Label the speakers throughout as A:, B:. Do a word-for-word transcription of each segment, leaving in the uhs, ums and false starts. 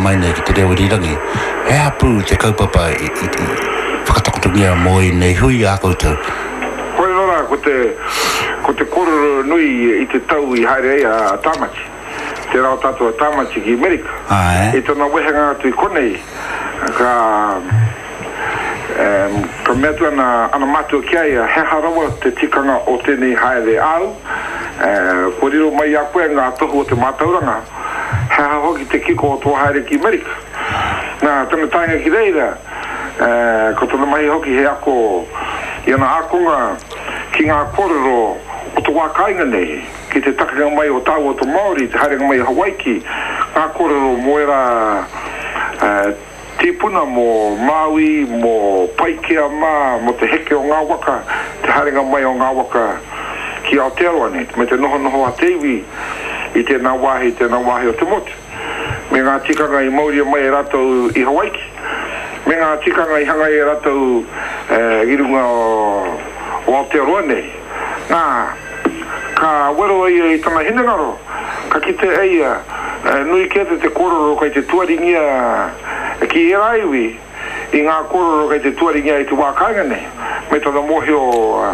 A: mai nei ki te reo rirangi. E apu te kaupapa i te whakatakotungia mo i nei hui a koutou.
B: Hoi rora, ko te, ko te kororo nui i te tau i haere ei a Tāmati. Te rao tātou a Tāmati ki Amerika.
A: Ah,
B: e? I tōna wehenga atu i konei, ka... Um, ka mea tu ana, ana matua ki ai a he harawa te tikanga o tēnei haere au. Uh, ko riro mai a koe ngā tohu o te mātauranga. He hoki te kiko o tō haere ki Amerika. Nā, tana tainga ki reira, uh, ko tōna mai hoki he ako i ana akonga ki ngā kororo o tō wākainga nei. Ki te takanga mai o tāu o tō Māori, te haere mai Hawaiki. Ngā kororo moera uh, tipuna mo Maui, mo Paikea mā, mo te heke o ngā waka, te haringa mai o ngā waka ki Aotearoa ne, me te noho noho a Teiwi i te nā wahi, te nā wahi o te motu. Me ngā tikanga i Mauria mai e ratou i Hawaiki. Me ngā tikanga i hanga i ratou eh, i runga o, o Aotearoa ne. Nā, ka wero ai i tana hinengaro, ka kite eia, eh, nui kete te kororo kai te tuaringia ki e raiwi i ngā kororo kai te tuaringia i te wākainga nei. Me tāna mohi o uh,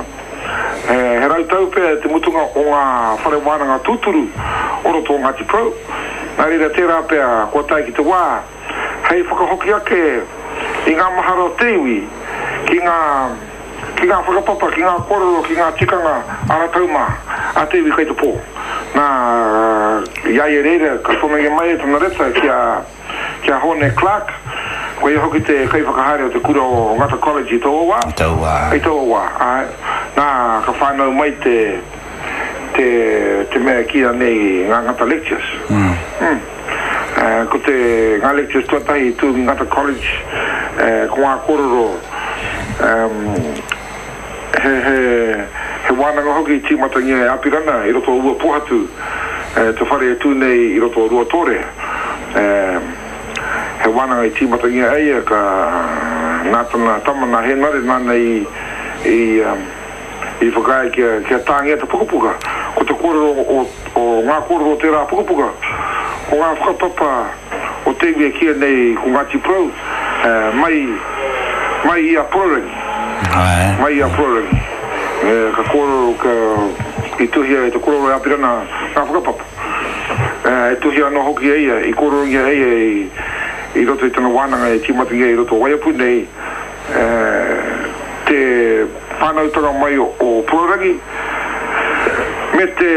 B: he rautau pēr te mutunga o ngā whare wānanga tūturu oro tō Ngāti Prau. Nā rira tērā pēr kua tai ki te wā. Hei whakahoki ake i ngā mahara o Teiwi ki ngā ki ngā whakapapa, ki ngā kororo, ki ngā tikanga aratau mā a Teiwi kai te pō. Nā iai e reira ka whanangia mai e tana reta ki a kia Hone Clark, ko i hoki te kai whakahare o te kura o Ngata College i Tauawa.
A: I Tauawa.
B: I Tauawa. Nā, ka whanau mai te, te, te mea kia nei ngā Ngata Lectures.
A: Mm.
B: Mm. Uh, ko te ngā lectures tuatahi tu Ngata College, uh, ko ngā kororo, um, he, he, he wānanga hoki ti matangia e apirana i roto o ua puhatu, uh, te whare e tu nei i roto o Rua Tore. Um, he wānanga i tīmatangia eia ka nātana tamana he nare nana i i, um, i whakai kia, kia tāngia te pukapuka ko te kororo o, o ngā kororo o te rā pukapuka ko ngā whakapapa o Teiwi e kia nei ko Ngāti Prau uh, mai mai i a Proring mai i a Proring uh, ka kororo ka i tuhia e te kororo e apirana ngā whakapapa uh, e tuhia no hoki eia i kororongia eia i i roto i tana wānanga e timatinga i roto Waiapu nei uh, te whānautanga mai o, o Puarangi me te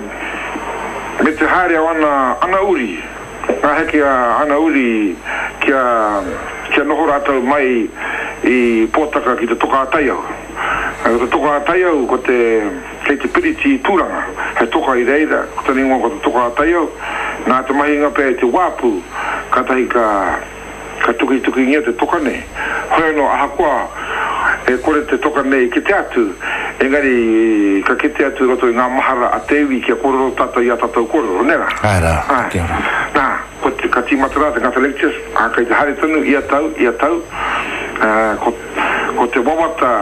B: me te haere o ana, ana uri ngā heke a ana uri kia, kia noho rātau mai i pōtaka ki te toka ataiau ko te toka ataiau ko te kei te piriti i tūranga he toka i reira ko te ningo ko te toka ataiau nā te mahinga pē te wāpu katahi ka ka tuki tuki ngia te toka nei hoi no ahakoa e kore te toka nei ki te atu engari ka ki te atu roto i ngā mahara a Teiwi kia kororo tata i a tatau kororo nera
A: Aira,
B: kia ora nā, ko te ka tīmatara te ngata lectures a kai te hare tanu i a tau i a tau uh, ko, ko te wawata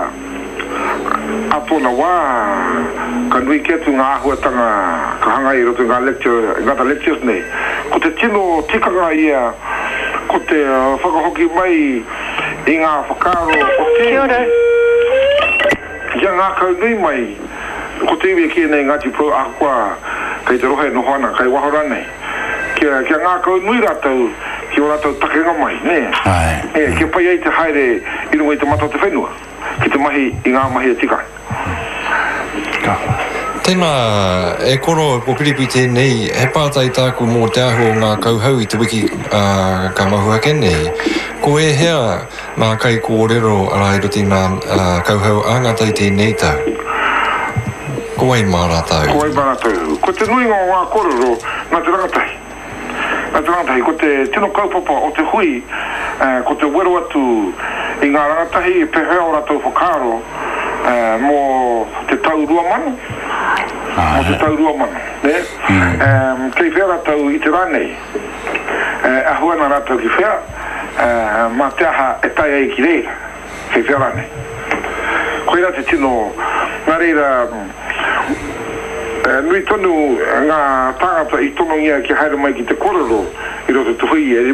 B: apona wā ka nui ketu ngā ahuatanga ka hanga i roto ngā lecture ngata lectures nei ko te tino tikanga ia ko te uh, whakahoki mai i ngā whakaro o te kia ora ia ngā kau nui mai ko te iwi kia nei Ngāti Prau ahua kai te rohe no hoana kai wahora nei kia, kia ngā kau nui rātau ki o rātau takenga mai ne e, kia pai ai te haere i runga i te mata o te whenua ki te mahi i ngā mahi a tika
C: Tēnā e koro ko piripi tēnei, he pātai tāku mō te ahu o ngā kauhau i te wiki uh, ka mahuake nei. Ko e hea ngā kai kōrero arai roti ngā uh, kauhau āngatai tēnei tau. Ko ai mā rātau.
B: Ko ai mā rātau. Ko te nui ngā ngā kōrero ngā te rangatai. Ngā te rangatai, ko te tino kaupapa o te hui, uh, ko te wero atu i ngā rangatahi e pehea o rātau whakaro uh, mō te tau rua manu. Mo te tau rua mana, ne? Mm. Um, kei whea rātau i te rānei. Uh, ahua nā rātau ki whea, uh, mā te aha e tai ai ki reira. Kei whea rānei. Koe rā te tino, ngā reira, uh, nui tonu ngā tāngata i tono ngia ki haere mai ki te kororo, i roto te hui e